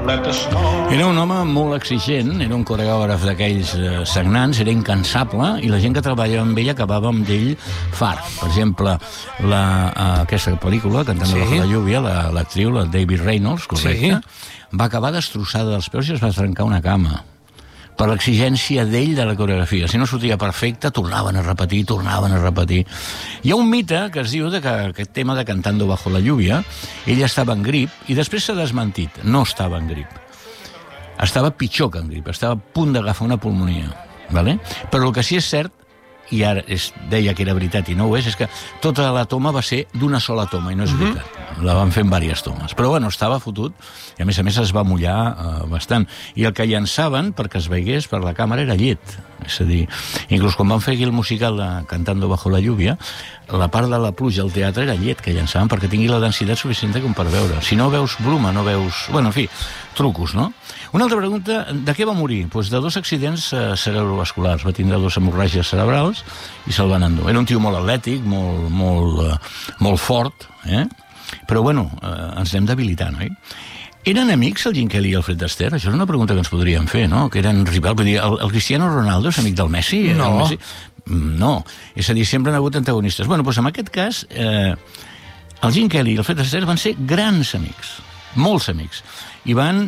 Era un home molt exigent, era un coreògraf d'aquells sagnants, era incansable, i la gent que treballava amb ell acabava amb ell fart. Per exemple, aquesta pel·lícula, Cantando bajo la lluvia, l'actriu, la David Reynolds, correcte, va acabar destrossada dels peus i es va trencar una cama per l'exigència d'ell de la coreografia. Si no sortia perfecte, tornaven a repetir. Hi ha un mite que es diu que aquest tema de Cantando bajo la lluvia, ell estava en grip i després s'ha desmentit. No estava en grip. Estava pitjor que en grip. Estava a punt d'agafar una pulmonia. Vale? Però el que sí és cert, i ara deia que era veritat i no ho és que tota la toma va ser d'una sola toma, i no és veritat. La van fer en diverses tomes. Però bueno, estava fotut, i a més es va mullar bastant. I el que llançaven, perquè es veigués per la càmera, era llet. És a dir, inclús quan van fer aquí el musical de Cantando bajo la lluvia, la part de la pluja al teatre era llet que llançaven perquè tingui la densitat suficient com per veure. Si no veus bruma, no veus... Bueno, en fi, trucos, no? Una altra pregunta, de què va morir? Doncs de 2 accidents cerebrovasculars. Va tindre 2 hemorràgies cerebrals i se'l van endur. Era un tio molt atlètic, molt fort, però bueno, ens anem debilitant, oi? Eren amics el Gene Kelly i el Fred Astaire? Això és una pregunta que ens podríem fer, no? Que eren rivals. Vull dir, el Cristiano Ronaldo és amic del Messi? No. No. És a dir, sempre han hagut antagonistes. Bueno, doncs en aquest cas, el Gene Kelly i el Fred Astaire van ser grans amics, molts amics, i van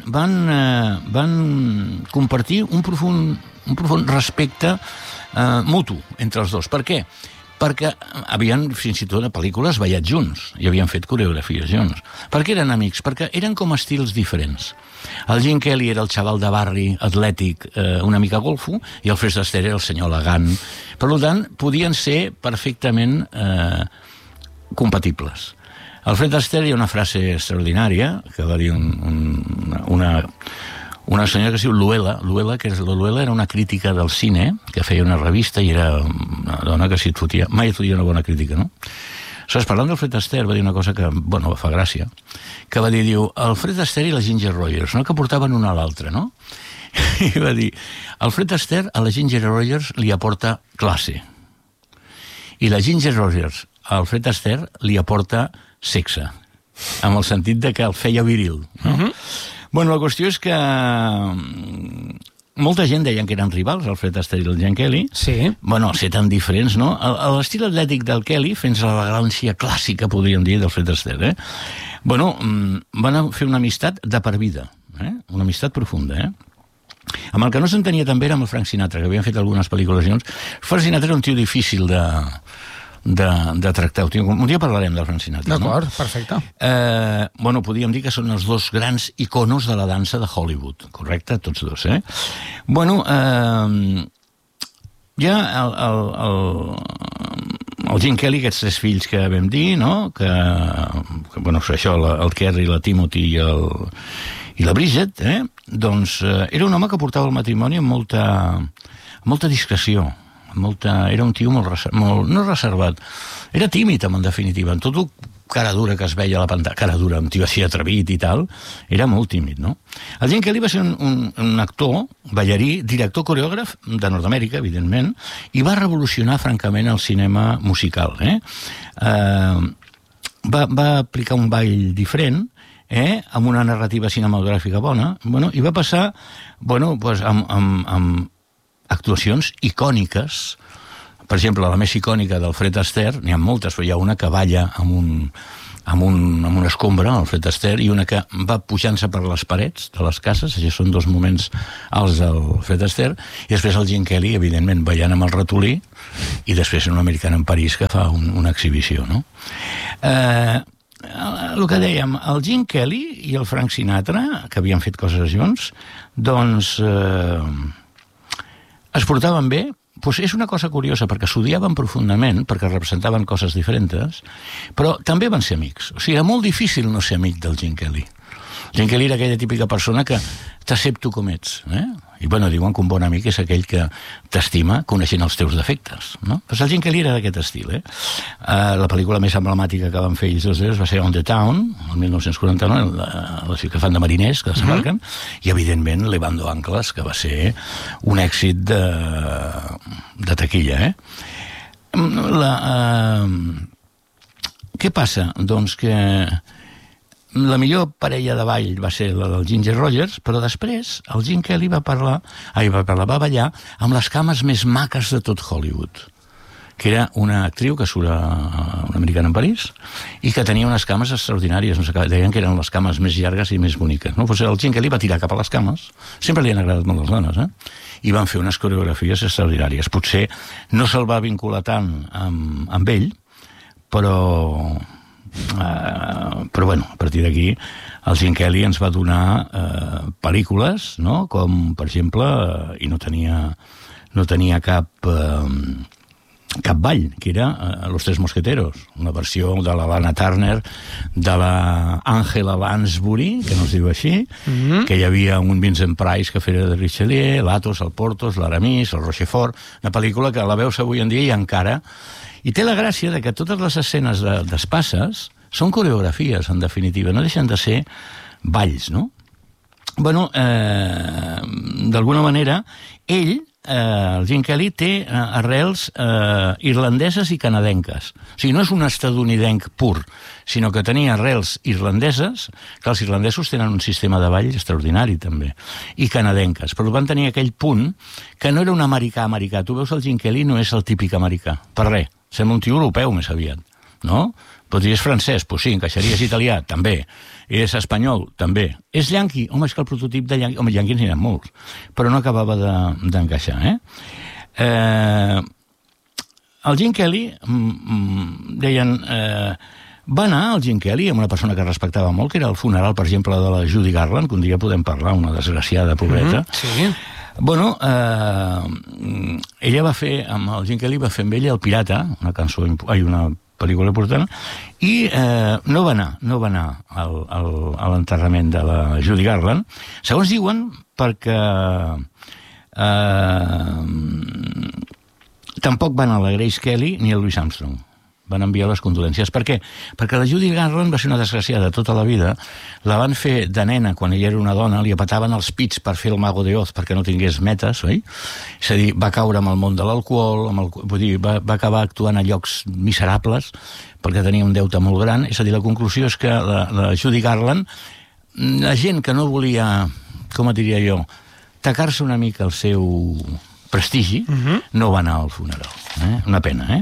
compartir un profund respecte mutu entre els dos. Per què? Perquè havien, fins i tot a pel·lícules, ballat junts i havien fet coreografies junts. Per què eren amics? Perquè eren com estils diferents. El Gene Kelly era el xaval de barri, atlètic, una mica golfo, i el Fred Astaire era el senyor elegant. Per tant, podien ser perfectament compatibles. El Fred Astaire hi ha una frase extraordinària que va dir una senyora que es diu Luella, Luella era una crítica del cine, que feia una revista i era una dona que s'hi fotia, mai fotia una bona crítica, no? Aleshores, parlant del Fred Astaire, va dir una cosa que, bueno, fa gràcia, que va dir, el Fred Astaire i la Ginger Rogers, no? Que portaven una a l'altra, no? I va dir, el Fred Astaire a la Ginger Rogers li aporta classe, i la Ginger Rogers al Fred Astaire li aporta sexe, amb el sentit de que el feia viril, no? Bueno, la qüestió és que molta gent deien que eren rivals, el Fred Astaire i el Gene Kelly. Sí. Bueno, ser tan diferents, no? L'estil atlètic del Kelly, fins a l'elegància clàssica, podríem dir, del Fred Astaire, Bueno, van fer una amistat de per vida, una amistat profunda, Amb el que no s'entenia també era amb el Frank Sinatra, que havien fet algunes pel·lícules junts. Frank Sinatra era un tio difícil de tractar. Un dia parlarem del Frank Sinatra. D'acord, perfecte. Bueno, podríem dir que són els 2 grans iconos de la dansa de Hollywood, correcte? Tots 2, Bueno, ja el Gene Kelly, aquests 3 fills que vam dir, no? Que bueno, això, el Kerry, la Timothy i la Bridget, doncs era un home que portava el matrimoni amb molta discreció. Era un tio no reservat, era tímid, en definitiva, en tot cara dura que es veia a la pantalla, cara dura, un tio així atrevit i tal, era molt tímid, no? El Gene Kelly va ser un actor, ballarí, director, coreògraf de Nord-Amèrica, evidentment, i va revolucionar francament el cinema musical, Va aplicar un ball diferent, amb una narrativa cinematogràfica bona, i va passar, amb actuacions icòniques. Per exemple, la més icònica del Fred Astaire, n'hi ha moltes, però hi ha una que balla amb una escombra, el Fred Astaire, i una que va pujant-se per les parets de les cases, això són 2 moments alts del Fred Astaire, i després el Gene Kelly, evidentment, ballant amb el ratolí, i després un americà en París que fa una exhibició, no? El que dèiem, el Gene Kelly i el Frank Sinatra, que havien fet coses junts, doncs es portaven bé. Doncs és una cosa curiosa, perquè s'odiaven profundament, perquè representaven coses diferents, però també van ser amics. O sigui, era molt difícil no ser amic del Gene Kelly. Gene Kelly era aquella típica persona que t'accepto com ets, I, diuen que un bon amic és aquell que t'estima coneixent els teus defectes, no? Doncs el Gene Kelly era d'aquest estil, La pel·lícula més emblemàtica que van fer ells 2 va ser On the Town, el 1949, la que fan de mariners, que desembarquen, i, evidentment, Levando Anclas, que va ser un èxit de taquilla, Què passa? Doncs que la millor parella de ball va ser la del Ginger Rogers, però després el Gene Kelly va ballar amb les cames més maques de tot Hollywood, que era una actriu que surt una americana en París i que tenia unes cames extraordinàries, deien que eren les cames més llargues i més boniques, no? Pues el Gene Kelly va tirar cap a les cames, sempre li han agradat molt les dones, i van fer unes coreografies extraordinàries. Potser no se'l va vincular tant amb ell, però bueno, a partir d'aquí el Gene Kelly ens va donar pel·lícules, no? Com per exemple, i no tenia cap ball, que era Los Tres Mosqueteros, una versió de la Lana Turner, de la Angela Lansbury, que no es diu així, que hi havia un Vincent Price que feia de Richelieu, l'Athos, el Porthos, l'Aramis, el Rochefort, una pel·lícula que la veus avui en dia i encara. I té la gràcia de que totes les escenes d'espasses són coreografies, en definitiva, no deixen de ser balls, no? Bueno, d'alguna manera, ell, el Gene Kelly, té arrels irlandeses i canadenques. O sigui, no és un estatunidenc pur, sinó que tenia arrels irlandeses, que els irlandesos tenen un sistema de ball extraordinari, també, i canadenques, però van tenir aquell punt que no era un americà. Tu veus el Gene Kelly, no és el típic americà, per res. Sembla un tio europeu més aviat, no? Però si és francès, doncs sí, encaixaria. És italià, també. És espanyol, també. És yanqui, home, és que el prototip de yanqui... Home, yanquis n'hi ha molts, però no acabava d'encaixar, El Gene Kelly, deien... va anar el Gene Kelly amb una persona que respectava molt, que era el funeral, per exemple, de la Judy Garland, que un dia podem parlar, una desgraciada pobreta. Sí. Bueno, ella va fer, amb el Gene Kelly va fer amb ella El Pirata, una pel·lícula important, i no va anar a l'enterrament de la Judy Garland, segons diuen, perquè tampoc van a la Grace Kelly ni a Louis Armstrong. Van enviar les condolències. Per què? Perquè la Judy Garland va ser una desgraciada tota la vida. La van fer de nena quan ella era una dona, li apetaven els pits per fer el Mago de Oz perquè no tingués metes, oi? És a dir, va caure amb el món de l'alcohol, vull dir, va acabar actuant a llocs miserables perquè tenia un deute molt gran. És a dir, la conclusió és que la Judy Garland, la gent que no volia, com et diria jo, tacar-se una mica el seu prestigi, no va anar al funeral. Una pena,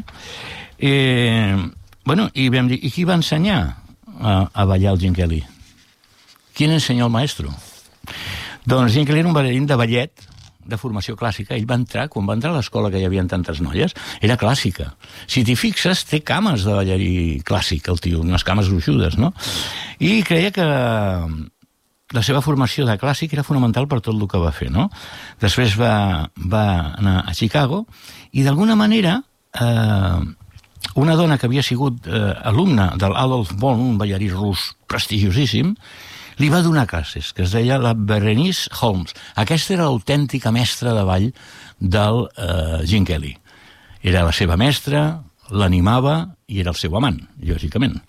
Bueno, i vam dir, i qui va ensenyar a ballar el Gene Kelly? Qui ensenyó el maestro? Doncs Gene Kelly era un ballarín de ballet de formació clàssica. Ell va entrar, quan va entrar a l'escola que hi havia tantes noies, era clàssica. Si t'hi fixes, té cames de ballarí clàssic, el tio, unes cames gruixudes, no? I creia que la seva formació de clàssic era fonamental per tot el que va fer, no? Després va anar a Chicago i, d'alguna manera, una dona que havia sigut alumna del Adolf Born, un ballarí rus prestigiosíssim, li va donar classes, que es deia la Berenice Holmes. Aquesta era l'autèntica mestra de ball del Gene Kelly. Era la seva mestra, l'animava i era el seu amant, lògicament.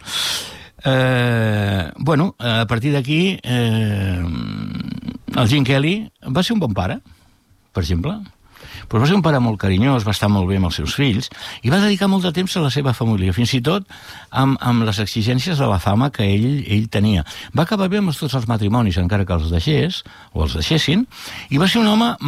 Bueno, a partir d'aquí, el Gene Kelly va ser un bon pare, per exemple. Però va ser un pare molt carinyós, va estar molt bé amb els seus fills i va dedicar molt de temps a la seva família, fins i tot amb les exigències de la fama que ell tenia. Va acabar bé amb tots els matrimonis, encara que els deixés, o els deixessin, i va ser un home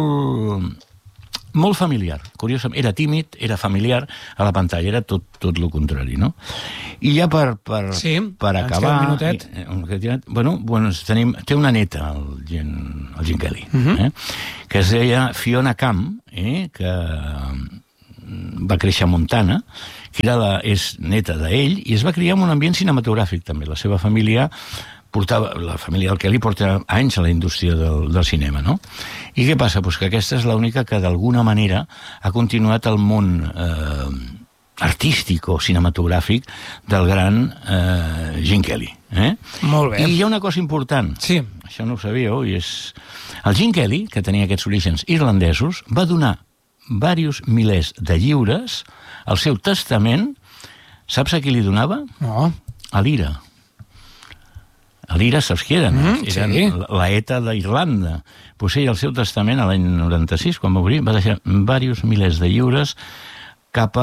molt familiar, curiosament. Era tímid, era familiar a la pantalla, era tot el contrari, no? I ja per acabar... un minutet. Bueno, té una neta, el Gene Kelly, que es deia Fiona Camp, que va créixer a Montana, que és neta d'ell, i es va criar en un ambient cinematogràfic, també. La seva família la família del Kelly porta anys a la indústria del cinema, no? I què passa? Pues que aquesta és l'única que d'alguna manera ha continuat el món artístic o cinematogràfic del gran Gene Kelly. Molt bé. I hi ha una cosa important, sí. Això no ho sabíeu, i és... El Gene Kelly, que tenia aquests orígens irlandesos, va donar diversos milers de lliures al seu testament. Saps a qui li donava? No. A l'IRA. A l'IRA, saps qui eren? Eren la ETA d'Irlanda. Pues ell, al seu testament, a l'any 96, quan va morir, va deixar diversos milers de lliures cap a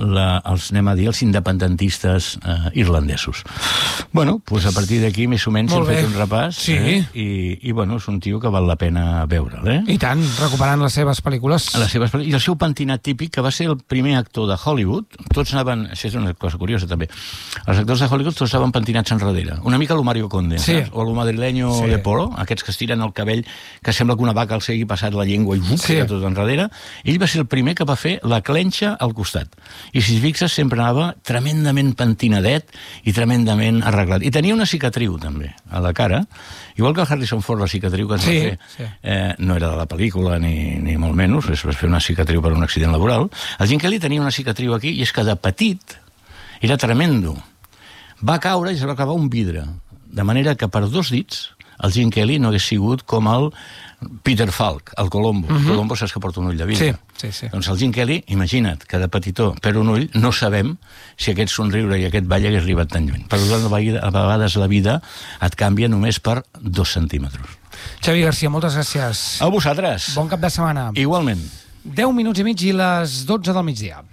els, anem a dir, els independentistes irlandesos. Bueno, doncs a partir d'aquí més o menys hem fet un repàs, i bueno, és un tio que val la pena veure'l, I tant, recuperant les seves pel·lícules. I el seu pentinat típic, que va ser el primer actor de Hollywood, tots anaven, això és una cosa curiosa també, els actors de Hollywood tots anaven pentinats enrere, una mica lo Mario Conde, saps? O lo madrileño de Polo, aquests que estiren el cabell, que sembla que una vaca els hagi passat la llengua i tot enrere. Ell va ser el primer que va fer la clenxa al costat. I si es fixes, sempre anava tremendament pentinadet i tremendament arreglat. I tenia una cicatriu, també, a la cara. Igual que el Harrison Ford, la cicatriu que es va fer, no era de la pel·lícula, ni molt menys, es va fer una cicatriu per un accident laboral. El Gene Kelly tenia una cicatriu aquí, i és que de petit era tremendo. Va caure i es va clavar un vidre, de manera que per 2 dits el Gene Kelly no hagués sigut com el Peter Falk, el Colombo. Colombo saps que porta un ull de vidre. Doncs el Gene Kelly, imagina't que de petitó per un ull no sabem si aquest somriure i aquest ball hagués arribat tan lluny. Per tant, a vegades la vida et canvia només per 2 centímetres. Xavi Garcia, moltes gràcies. A vosaltres. Bon cap de setmana. Igualment. 10 minuts i mig i les 12 del migdia.